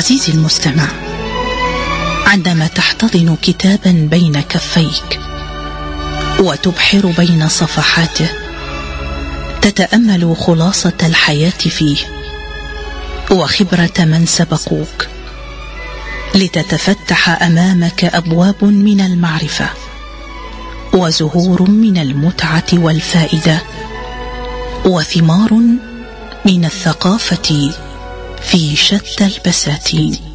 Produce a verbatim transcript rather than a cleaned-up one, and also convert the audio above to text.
عزيزي المستمع، عندما تحتضن كتابا بين كفيك وتبحر بين صفحاته، تتأمل خلاصة الحياة فيه وخبرة من سبقوك، لتتفتح أمامك أبواب من المعرفة وزهور من المتعة والفائدة وثمار من الثقافة في شتى البساتين.